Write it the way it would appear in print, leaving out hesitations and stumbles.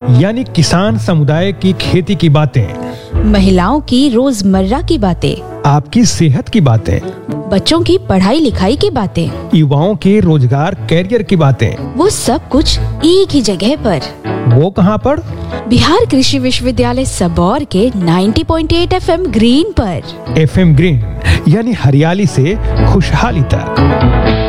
यानी किसान समुदाय की खेती की बातें, महिलाओं की रोजमर्रा की बातें, आपकी सेहत की बातें, बच्चों की पढ़ाई लिखाई की बातें, युवाओं के रोजगार कैरियर की बातें, वो सब कुछ एक ही जगह पर। वो कहाँ पर? बिहार कृषि विश्वविद्यालय सबौर के 90.8 FM ग्रीन पर। FM ग्रीन यानी हरियाली से खुशहाली तक।